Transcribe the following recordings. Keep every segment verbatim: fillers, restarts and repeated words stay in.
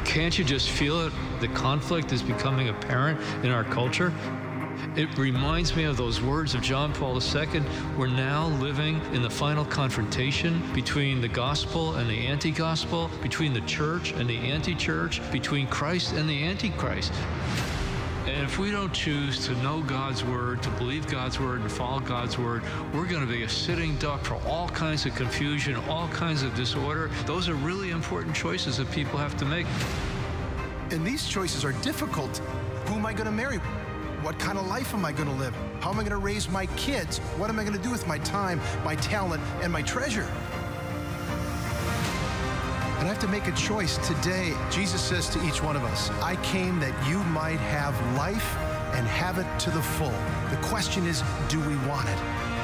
Can't you just feel it? The conflict is becoming apparent in our culture. It reminds me of those words of John Paul the Second. We're now living in the final confrontation between the gospel and the anti-gospel, between the church and the anti-church, between Christ and the antichrist. And if we don't choose to know God's word, to believe God's word, and follow God's word, we're going to be a sitting duck for all kinds of confusion, all kinds of disorder. Those are really important choices that people have to make. And these choices are difficult. Who am I going to marry? What kind of life am I going to live? How am I going to raise my kids? What am I going to do with my time, my talent, and my treasure? And I have to make a choice today. Jesus says to each one of us, I came that you might have life and have it to the full. The question is, do we want it?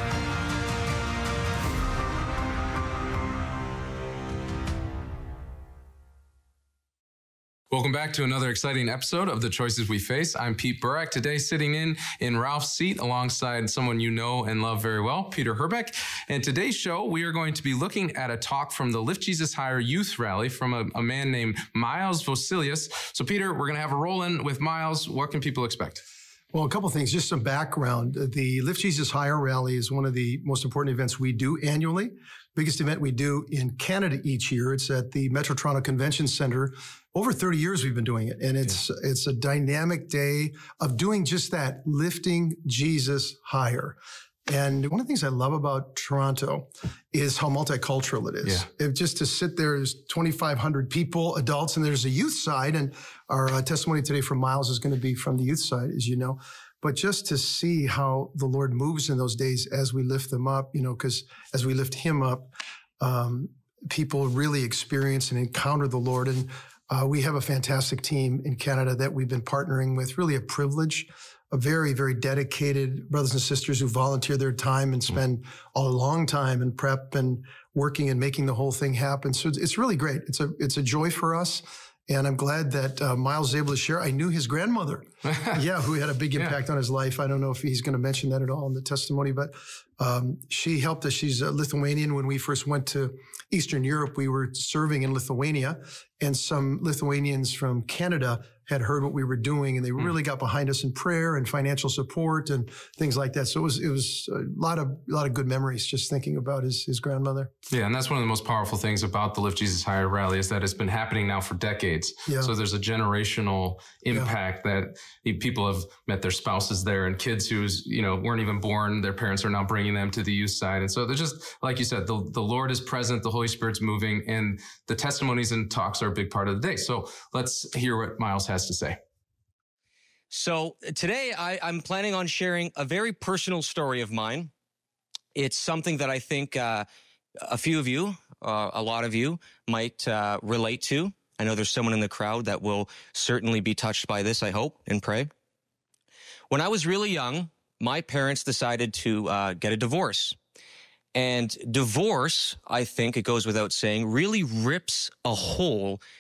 Welcome back to another exciting episode of The Choices We Face. I'm Pete Burak, today sitting in in Ralph's seat alongside someone you know and love very well, Peter Herbeck. And today's show, we are going to be looking at a talk from the Lift Jesus Higher Youth Rally from a, a man named Miles Vosselius. So Peter, we're going to have a roll in with Miles. What can people expect? Well, a couple of things, just some background. The Lift Jesus Higher Rally is one of the most important events we do annually. Biggest event we do in Canada each year. It's at the Metro Toronto Convention Center. Over thirty years we've been doing it. And it's yeah. it's a dynamic day of doing just that, lifting Jesus higher. And one of the things I love about Toronto is how multicultural it is. Yeah. If just to sit there, there's twenty-five hundred people, adults, and there's a youth side. And our uh, testimony today from Miles is going to be from the youth side, as you know. But just to see how the Lord moves in those days as we lift them up, you know, because as we lift him up, um, people really experience and encounter the Lord. And uh, we have a fantastic team in Canada that we've been partnering with, really a privilege. A very, very dedicated brothers and sisters who volunteer their time and spend a long time in prep and working and making the whole thing happen. So it's, it's really great. It's a it's a joy for us. And I'm glad that uh, Miles is able to share. I knew his grandmother, yeah, who had a big impact yeah. on his life. I don't know if he's going to mention that at all in the testimony, but um, she helped us. She's a Lithuanian. When we first went to Eastern Europe, we were serving in Lithuania, and some Lithuanians from Canada had heard what we were doing, and they really got behind us in prayer and financial support and things like that. So it was it was a lot of a lot of good memories just thinking about his his grandmother. Yeah, and that's one of the most powerful things about the Lift Jesus Higher rally is that it's been happening now for decades. Yeah. So there's a generational impact yeah. that people have met their spouses there, and kids who's you know weren't even born, their parents are now bringing them to the youth side. And so they're just like you said, the the Lord is present, the Holy Spirit's moving, and the testimonies and talks are a big part of the day. So let's hear what Miles has to say. So today I, I'm planning on sharing a very personal story of mine. It's something that I think uh, a few of you, uh, a lot of you might uh, relate to. I know there's someone in the crowd that will certainly be touched by this, I hope and pray. When I was really young, my parents decided to uh, get a divorce. And divorce, I think it goes without saying, really rips a hole